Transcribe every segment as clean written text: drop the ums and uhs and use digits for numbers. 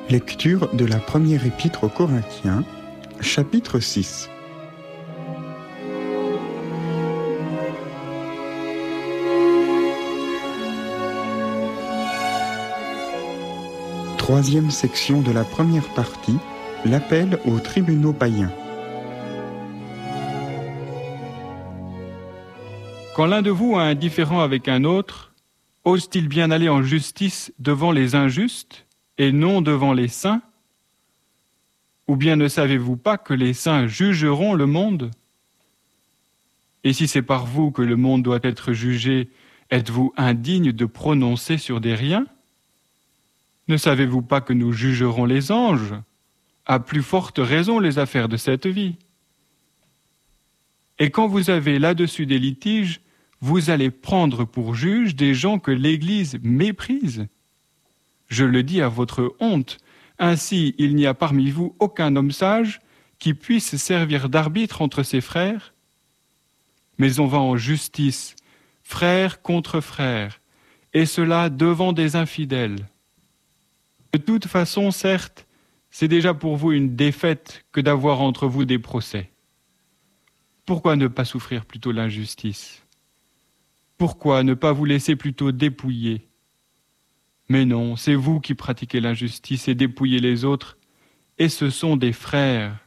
Lecture de la première épître aux Corinthiens, chapitre 6. Troisième section de la première partie, l'appel aux tribunaux païens. Quand l'un de vous a un différend avec un autre, ose-t-il bien aller en justice devant les injustes et non devant les saints? Ou bien ne savez-vous pas que les saints jugeront le monde? Et si c'est par vous que le monde doit être jugé, êtes-vous indigne de prononcer sur des riens? Ne savez-vous pas que nous jugerons les anges? À plus forte raison les affaires de cette vie. Et quand vous avez là-dessus des litiges, vous allez prendre pour juge des gens que l'Église méprise. Je le dis à votre honte, ainsi il n'y a parmi vous aucun homme sage qui puisse servir d'arbitre entre ses frères. Mais on va en justice, frère contre frère, et cela devant des infidèles. De toute façon, certes, c'est déjà pour vous une défaite que d'avoir entre vous des procès. Pourquoi ne pas souffrir plutôt l'injustice? Pourquoi ne pas vous laisser plutôt dépouiller? Mais non, c'est vous qui pratiquez l'injustice et dépouillez les autres, et ce sont des frères.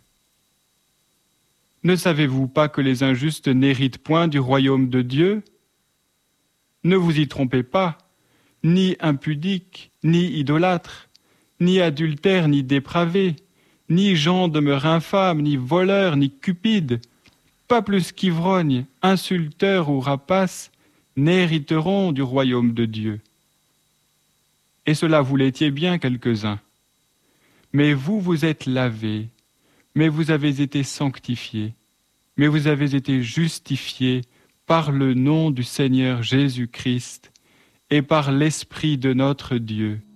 Ne savez-vous pas que les injustes n'héritent point du royaume de Dieu? Ne vous y trompez pas, ni impudiques, ni idolâtres, ni adultères, ni dépravés, ni gens demeurent infâmes, ni voleurs, ni cupides, pas plus qu'ivrognes, insulteurs ou rapaces, n'hériteront du royaume de Dieu. Et cela vous l'étiez bien quelques-uns. Mais vous, vous êtes lavés, mais vous avez été sanctifiés, mais vous avez été justifiés par le nom du Seigneur Jésus-Christ et par l'Esprit de notre Dieu.